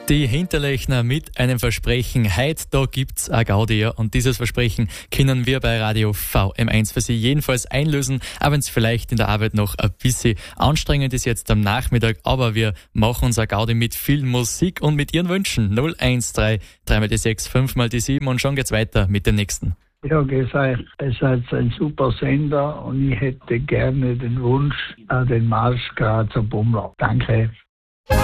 Die Hinterlechner mit einem Versprechen. Heute, da gibt's ein Gaudi, und dieses Versprechen können wir bei Radio VM1 für Sie jedenfalls einlösen, auch wenn es vielleicht in der Arbeit noch ein bisschen anstrengend ist jetzt am Nachmittag, aber wir machen unser Gaudi mit viel Musik und mit Ihren Wünschen. 013 3 die 6 5 die 7 und schon geht's weiter mit dem nächsten. Ja, gesagt, es ist ein super Sender und ich hätte gerne den Wunsch an den Marsch Grazer Bummler. Danke.